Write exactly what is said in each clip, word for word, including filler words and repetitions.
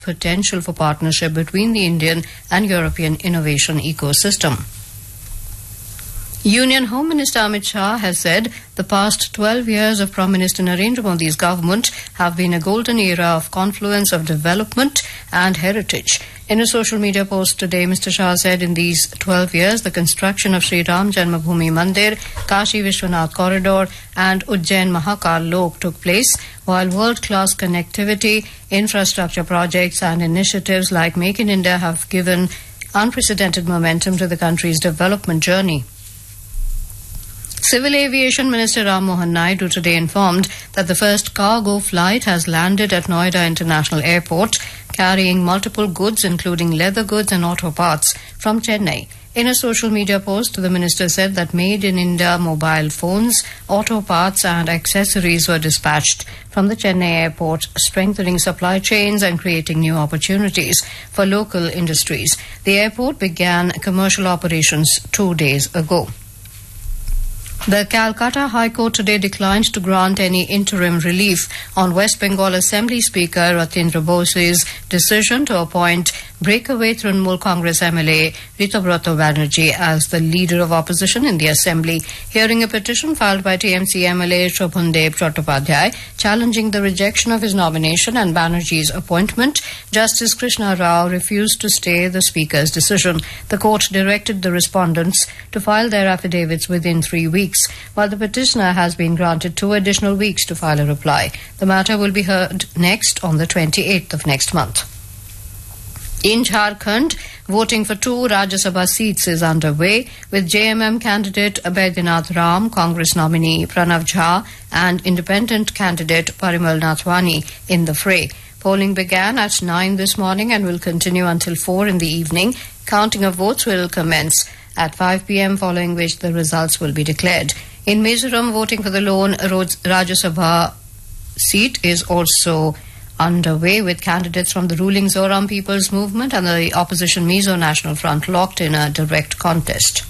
potential for partnership between the Indian and European innovation ecosystem. Union Home Minister Amit Shah has said the past twelve years of Prime Minister Narendra Modi's government have been a golden era of confluence of development and heritage. In a social media post today, Mister Shah said in these twelve years, the construction of Sri Ram Janmabhoomi Mandir, Kashi Vishwanath Corridor and Ujjain Mahakal Lok took place, while world-class connectivity, infrastructure projects and initiatives like Make in India have given unprecedented momentum to the country's development journey. Civil Aviation Minister Ram Mohan Naidu today informed that the first cargo flight has landed at Noida International Airport, carrying multiple goods including leather goods and auto parts from Chennai. In a social media post, the minister said that made in India mobile phones, auto parts and accessories were dispatched from the Chennai airport, strengthening supply chains and creating new opportunities for local industries. The airport began commercial operations two days ago. The Calcutta High Court today declined to grant any interim relief on West Bengal Assembly Speaker Ratindra Bose's decision to appoint breakaway Trinamool Congress M L A Ritabrata Banerjee as the leader of opposition in the Assembly. Hearing a petition filed by T M C M L A Shobhandev Chattopadhyay challenging the rejection of his nomination and Banerjee's appointment, Justice Krishna Rao refused to stay the Speaker's decision. The court directed the respondents to file their affidavits within three weeks. While the petitioner has been granted two additional weeks to file a reply. The matter will be heard next on the twenty-eighth of next month. In Jharkhand, voting for two Rajya Sabha seats is underway, with J M M candidate Abhayanath Ram, Congress nominee Pranav Jha and independent candidate Parimal Nathwani in the fray. Polling began at nine this morning and will continue until four in the evening. Counting of votes will commence at five p m, following which the results will be declared. In Mizoram, voting for the lone Rajya Sabha seat is also underway, with candidates from the ruling Zoram People's Movement and the opposition Mizo National Front locked in a direct contest.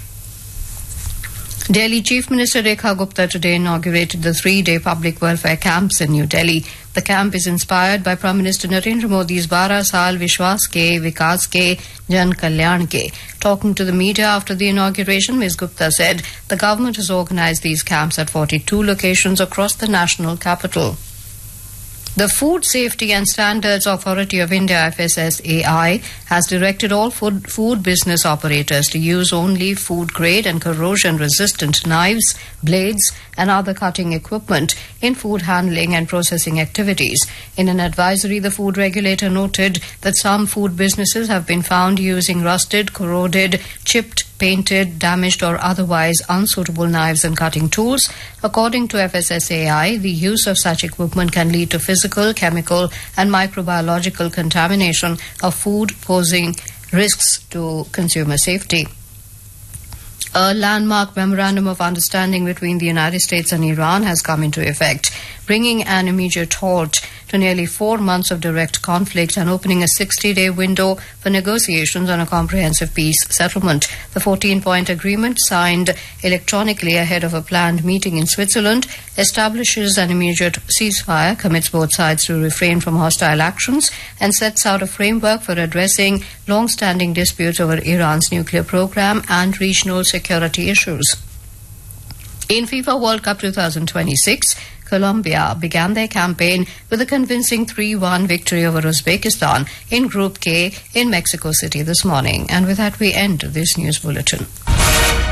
Delhi Chief Minister Rekha Gupta today inaugurated the three-day public welfare camps in New Delhi. The camp is inspired by Prime Minister Narendra Modi's twelve saal Vishwas ke, Vikas ke, Jan Kalyan ke. Talking to the media after the inauguration, Miz Gupta said the government has organized these camps at forty-two locations across the national capital. The Food Safety and Standards Authority of India, F S S A I, has directed all food, food business operators to use only food-grade and corrosion-resistant knives, blades, and other cutting equipment in food handling and processing activities. In an advisory, the food regulator noted that some food businesses have been found using rusted, corroded, chipped, painted, damaged or otherwise unsuitable knives and cutting tools. According to F S S A I, the use of such equipment can lead to physical, chemical and microbiological contamination of food, posing risks to consumer safety. A landmark memorandum of understanding between the United States and Iran has come into effect, bringing an immediate halt to nearly four months of direct conflict and opening a sixty-day window for negotiations on a comprehensive peace settlement. The fourteen-point agreement, signed electronically ahead of a planned meeting in Switzerland, establishes an immediate ceasefire, commits both sides to refrain from hostile actions, and sets out a framework for addressing long-standing disputes over Iran's nuclear program and regional security issues. In FIFA World Cup twenty twenty-six, Colombia began their campaign with a convincing three one victory over Uzbekistan in Group K in Mexico City this morning. And with that, we end this news bulletin.